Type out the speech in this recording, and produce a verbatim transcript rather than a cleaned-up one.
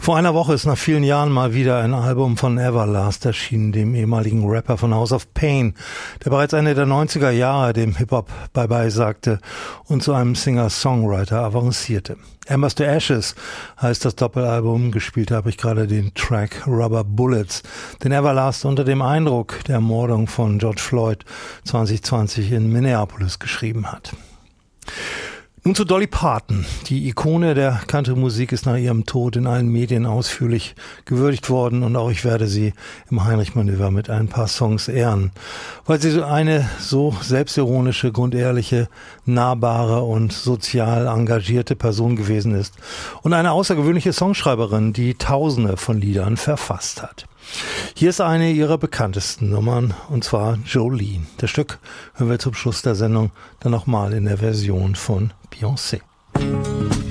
Vor einer Woche ist nach vielen Jahren mal wieder ein Album von Everlast erschienen, dem ehemaligen Rapper von House of Pain, der bereits Ende der neunziger Jahre dem Hip-Hop Bye-Bye sagte und zu einem Singer-Songwriter avancierte. Embers to Ashes heißt das Doppelalbum. Gespielt habe ich gerade den Track Rubber Bullets, den Everlast unter dem Eindruck der Ermordung von George Floyd zwanzig zwanzig in Minneapolis geschrieben hat. Nun zu Dolly Parton. Die Ikone der Country-Musik ist nach ihrem Tod in allen Medien ausführlich gewürdigt worden und auch ich werde sie im Heinrich-Manöver mit ein paar Songs ehren, weil sie so eine so selbstironische, grundehrliche, nahbare und sozial engagierte Person gewesen ist und eine außergewöhnliche Songschreiberin, die Tausende von Liedern verfasst hat. Hier ist eine ihrer bekanntesten Nummern, und zwar Jolene. Das Stück hören wir zum Schluss der Sendung dann nochmal in der Version von Beyoncé.